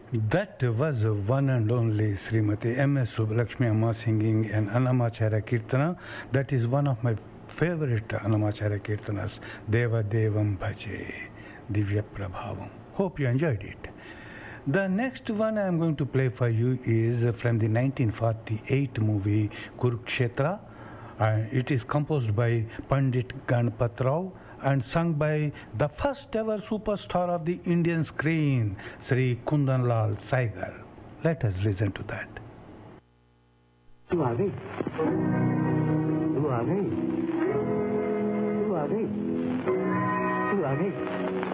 That was one and only Srimati M.S. Subbalakshmi Amma singing an Annamacharya Kirtana. That is one of my favorite Annamacharya Kirtanas, Deva Devam Bhaje, Divya Prabhavam. Hope you enjoyed it. The next one I am going to play for you is from the 1948 movie Kurukshetra. It is composed by Pandit Ganpat Rao and sung by the first ever superstar of the Indian screen, Sri Kundan Lal Saigal. Let us listen to that. तू आ गई, तू आ गई, तू आ गई, तू आ गई.